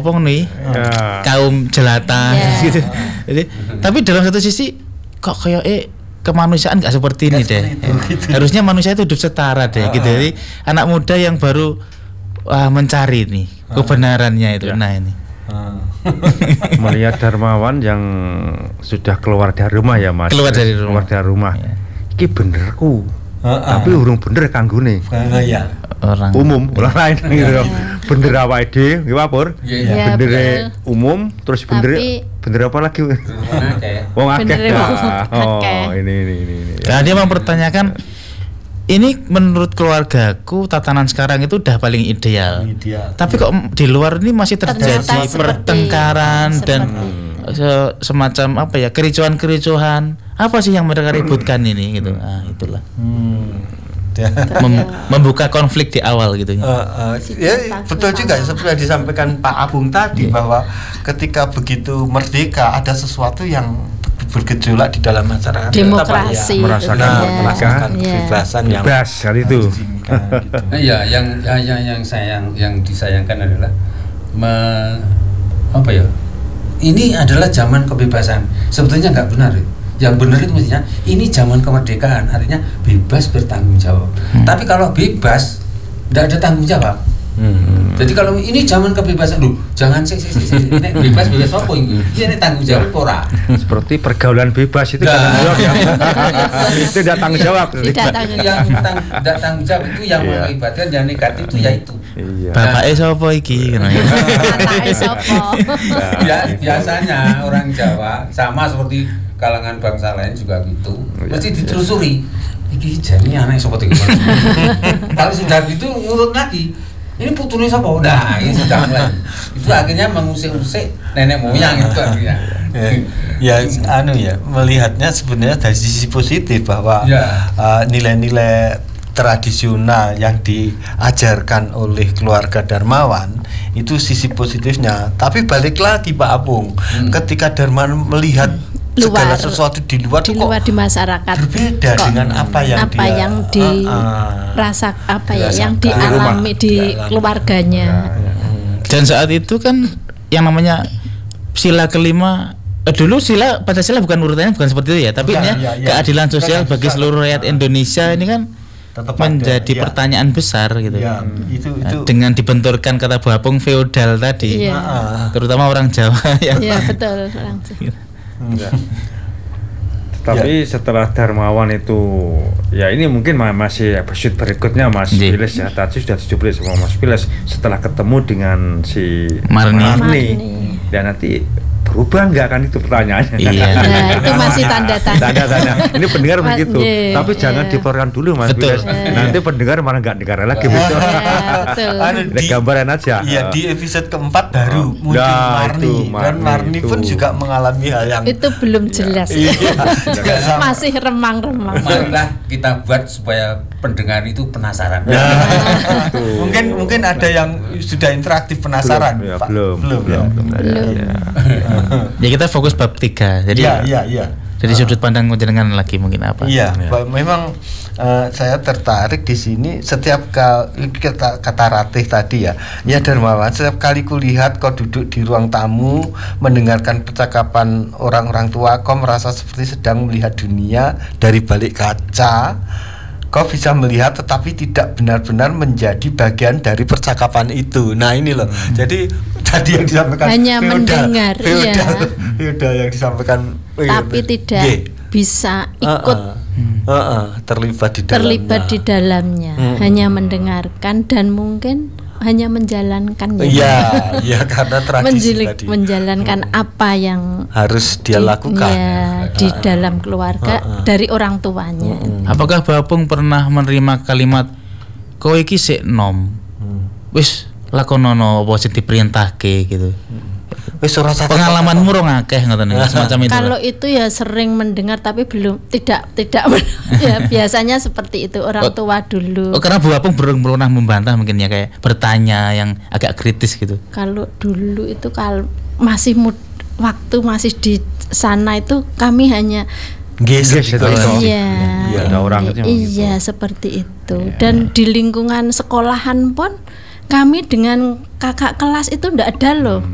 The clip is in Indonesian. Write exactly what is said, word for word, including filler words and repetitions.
apa nih? Ya. Kaum jelata yeah. gitu. Jadi tapi dalam satu sisi kok kayak eh kemanusiaan nggak seperti ini deh. Itu, gitu. Harusnya manusia itu hidup setara deh, uh, gitu. Jadi anak muda yang baru wah, mencari nih uh, kebenarannya itu. Ya. Nah ini uh. melihat Darmawan yang sudah keluar dari rumah ya Mas. Keluar dari rumah. Keluar dari rumah. Ya. Iki benerku. Uh, uh. Tapi urung bener kanggone. Uh, ya. Orang umum, orang lain gitu. Bener awake dhewe, nggih Pur. Bener umum, terus bener bener apa lagi? Wong akeh. Oh, ini ini ini. Nah, dia mempertanyakan ini menurut keluargaku tatanan sekarang itu udah paling ideal. ideal. Tapi kok di luar ini masih terjadi pertengkaran dan se- semacam apa ya kericuan-kericuan. Apa sih yang mereka ributkan ini gitu. Nah, itulah. Hmm. Mem- membuka konflik di awal gitu. Uh, uh, ya betul juga seperti yang disampaikan Pak Abung tadi yeah. bahwa ketika begitu merdeka ada sesuatu yang bergejolak di dalam masyarakat. Demokrasi. Ya, merasakan nah, merasakan yeah. kebebasan yeah. yang bebas kali itu. Gitu. Ya, yang yang yang sayang yang disayangkan adalah me, apa ya? Ini adalah zaman kebebasan. Sebetulnya nggak benar. Ya. Yang benar itu mestinya ini zaman kemerdekaan, artinya bebas bertanggung jawab. Hmm. Tapi kalau bebas tidak ada tanggung jawab. Hmm. Jadi kalau ini zaman kebebasan, lu jangan sih sih sih nek bebas bebas apa ini? Ini tanggung jawab ora. Seperti pergaulan bebas itu nah. tanggung jawab ya. Itu tidak tanggung jawab. Tidak tanggung yang tang, tidak tanggung jawab itu yang yeah. mengakibatkan yang negatif itu ya itu. Iya. Bapake sapa iki? Bapake sapa? Ya biasanya orang Jawa sama seperti kalangan bangsa lain juga gitu, mesti ditelusuri. Iki jane anak sapa iki. Kalau sudah gitu ngurut lagi. Ini putune sapa? Nah, ini sudah mulai. Itu akhirnya mengusik-usik nenek moyang itu akhirnya. Ya, ya anu ya, melihatnya sebenarnya dari sisi positif bahwa ya. uh, nilai-nilai tradisional yang diajarkan oleh keluarga Darmawan itu sisi positifnya. Tapi balik lagi Pak Apung, hmm. ketika Darmawan melihat segala luar, sesuatu di luar di luar di masyarakat berbeda kok, dengan apa yang apa dia yang dirasa uh, apa ya yang dialami di, di keluarganya. Ya, ya. Dan saat itu kan yang namanya sila kelima eh, dulu sila Pancasila bukan urutannya bukan seperti itu ya, tapi ini ya, ya, keadilan sosial ya, bagi seluruh rakyat Indonesia ini kan tetap menjadi ada, pertanyaan ya. besar gitu. Ya, itu, itu. Dengan dibenturkan kata Bapung feodal tadi, ya. terutama orang Jawa yang ya betul orang Jawa. Enggak. Tapi ya. setelah Darmawan itu ya ini mungkin masih episode berikutnya Mas yeah. Piles ya. Tadi sudah dijubli sama Mas Piles setelah ketemu dengan si Marni, Marni. Dan nanti berubah enggak kan itu pertanyaannya. Iya. Nah, itu masih tanda tanya. Tanda-tanya. Ini pendengar Mas, begitu. Yeah. Tapi yeah. jangan diforkan dulu Mas Piles. Yeah. Nanti pendengar malah enggak dengar lagi yeah. betul. Betul. Ada gambaran aja. Iya, di episode keempat baru oh. muncul nah, Marni. Marni dan Marni itu. pun juga mengalami hal yang itu belum jelas. Iya. Masih remang-remang. Marilah kita buat supaya pendengar itu penasaran. Ya. mungkin mungkin ada yang sudah interaktif penasaran. Belum, ya, Pak. belum, belum, belum, belum. belum. belum. Ya. Ya kita fokus bab tiga. Jadi ya, ya, ya. Dari uh, sudut pandang jenengan lagi mungkin apa? Iya, ya. memang uh, saya tertarik di sini setiap kali kata, kata Ratih tadi ya. Ya Darmawan, setiap kali kulihat kau duduk di ruang tamu mendengarkan percakapan orang-orang tua, kau merasa seperti sedang melihat dunia dari balik kaca. Kau bisa melihat tetapi tidak benar-benar menjadi bagian dari percakapan itu. Nah ini loh. Hmm. Jadi tadi yang disampaikan hanya feodal, mendengar, feodal, ya. feodal yang disampaikan, tapi ya, tidak G. bisa ikut uh, uh, uh, uh, terlibat di dalamnya. Terlibat di dalamnya, hmm. hanya mendengarkan dan mungkin hanya menjalankan. Iya, ya karena tradisi Menjilik, tadi. Menjalankan hmm. apa yang harus dia di, lakukan ya, di uh, dalam keluarga uh, uh. dari orang tuanya. Uh, uh. Apakah Bapung pernah menerima kalimat kowe iki sik nom? Hmm. Wis lakonono apa sing diperintahke gitu. Hmm. Pengalamanmu rong akeh ngoten semacam itu. Kalau itu ya sering mendengar tapi belum tidak tidak ya biasanya seperti itu orang tua dulu. Oh karena Bu Apung belum pernah membantah mungkin ya kayak bertanya yang agak kritis gitu. Kalau dulu itu kalau masih mud, waktu masih di sana itu kami hanya Yes, itu iya, ya, ada orang iya, iya seperti itu. Ya. Dan di lingkungan sekolahan pun kami dengan kakak kelas itu ndak ada loh.